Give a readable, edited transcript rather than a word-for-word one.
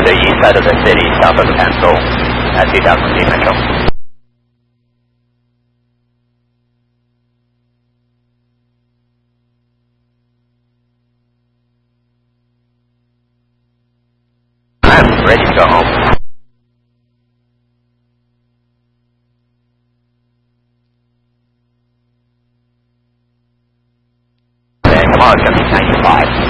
the east side of the city, south of the Pencil, at 2000 feet Metro. I'm ready to go home. Tomorrow's going to be 95.